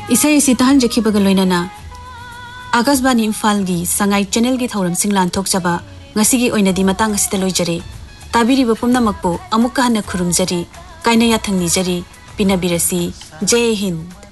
इसाई इसी तहन जखी बगल लोइनाना आकाशवाणी इम्फाल की संगाई चैनल की थौरम Singh लांथोकचबा ngasi oinadi matang asita loijare tabiri bapumnamakpo amukka hana khurumjari kaina yathangni jari pinabirasi jai hind।